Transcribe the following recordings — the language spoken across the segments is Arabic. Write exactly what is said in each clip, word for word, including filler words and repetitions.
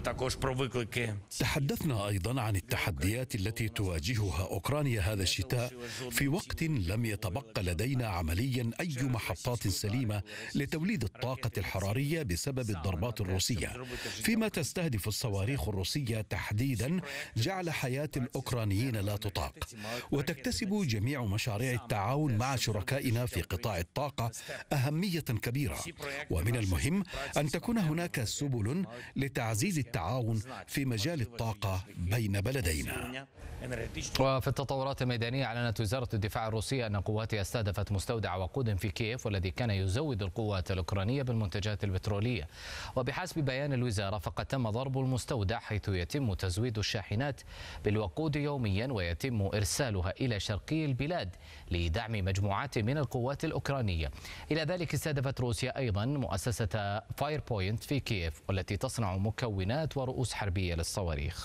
تحدثنا أيضا عن التحديات التي تواجهها أوكرانيا هذا الشتاء في وقت لم يتبقى لدينا عمليا أي محطات سليمة لتوليد الطاقة الحرارية بسبب الضربات الروسية، فيما تستهدف الصواريخ الروسية تحديدا جعل حياة الأوكرانيين لا تطاق. وتكتسب جميع مشاريع التعاون مع شركائنا في قطاع الطاقة أهمية كبيرة، ومن المهم أن تكون هناك سبل لتعزيز التعاون في مجال الطاقة بين بلدينا. وفي التطورات الميدانية، أعلنت وزارة الدفاع الروسية أن قواتها استهدفت مستودع وقود في كييف والذي كان يزود القوات الأوكرانية بالمنتجات البترولية. وبحسب بيان الوزارة فقد تم ضرب المستودع، حيث يتم تزويد الشاحنات بالوقود يوميا ويتم إرسالها إلى شرقي البلاد لدعم مجموعات من القوات الأوكرانية. إلى ذلك استهدفت روسيا أيضا مؤسسة فاير بوينت في كييف والتي تصنع مكونات ورؤوس حربية للصواريخ.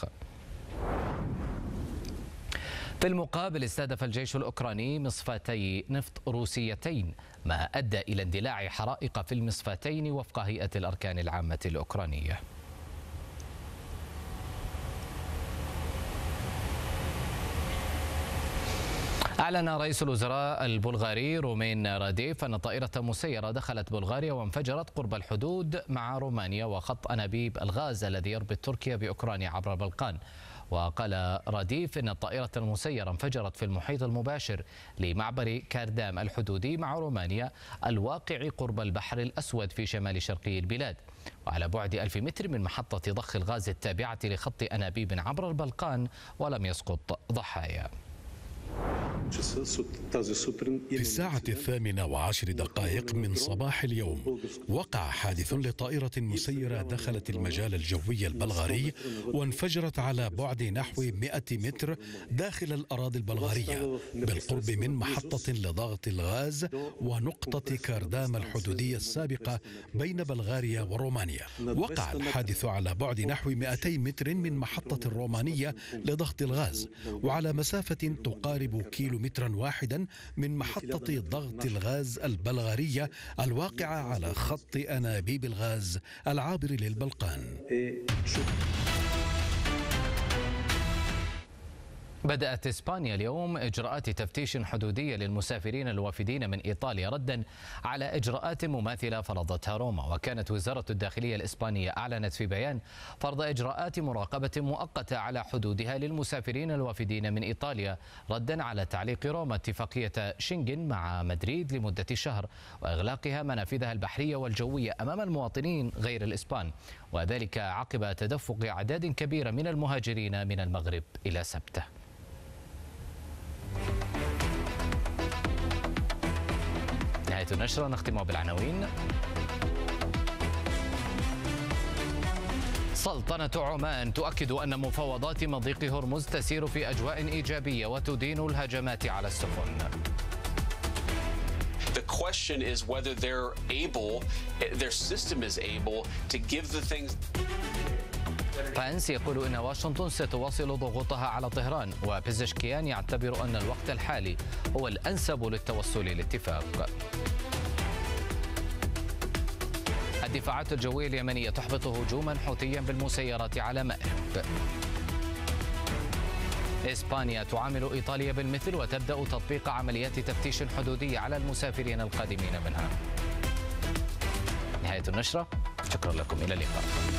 في المقابل استهدف الجيش الأوكراني مصفاتي نفط روسيتين، ما أدى إلى اندلاع حرائق في المصفاتين وفق هيئة الأركان العامة الأوكرانية. أعلن رئيس الوزراء البلغاري رومين راديف أن طائرة مسيرة دخلت بلغاريا وانفجرت قرب الحدود مع رومانيا وخط أنابيب الغاز الذي يربط تركيا بأوكرانيا عبر البلقان. وقال راديف إن الطائرة المسيرة انفجرت في المحيط المباشر لمعبر كاردام الحدودي مع رومانيا الواقع قرب البحر الأسود في شمال شرقي البلاد، وعلى بعد ألف متر من محطة ضخ الغاز التابعة لخط أنابيب عبر البلقان، ولم يسقط ضحايا. في الساعة الثامنة وعشر دقائق من صباح اليوم وقع حادث لطائرة مسيرة دخلت المجال الجوي البلغاري وانفجرت على بعد نحو مئة متر داخل الأراضي البلغارية بالقرب من محطة لضغط الغاز ونقطة كاردام الحدودية السابقة بين بلغاريا ورومانيا. وقع الحادث على بعد نحو مئتي متر من محطة الرومانية لضغط الغاز وعلى مسافة تقارب كيلو مترا واحدا من محطة ضغط الغاز البلغارية الواقعة على خط أنابيب الغاز العابر للبلقان. بدأت إسبانيا اليوم إجراءات تفتيش حدودية للمسافرين الوافدين من إيطاليا ردا على إجراءات مماثلة فرضتها روما. وكانت وزارة الداخلية الإسبانية أعلنت في بيان فرض إجراءات مراقبة مؤقتة على حدودها للمسافرين الوافدين من إيطاليا ردا على تعليق روما اتفاقية شنغن مع مدريد لمدة شهر وإغلاقها منافذها البحرية والجوية أمام المواطنين غير الإسبان، وذلك عقب تدفق أعداد كبيرة من المهاجرين من المغرب إلى سبتة. نهاية النشرة، نختم بالعناوين. سلطنة عمان تؤكد أن مفاوضات مضيق هرمز تسير في أجواء إيجابية وتدين الهجمات على السفن. The question is whether they're able, their system is able to give the things. فانس يقول إن واشنطن ستواصل ضغوطها على طهران، وبيزشكيان يعتبر أن الوقت الحالي هو الأنسب للتوصل لاتفاق. الدفاعات الجوية اليمنية تحبط هجوما حوثيا بالمسيرات على مأرب. إسبانيا تعامل إيطاليا بالمثل وتبدأ تطبيق عمليات تفتيش حدودية على المسافرين القادمين منها. نهاية النشرة، شكرا لكم، إلى اللقاء.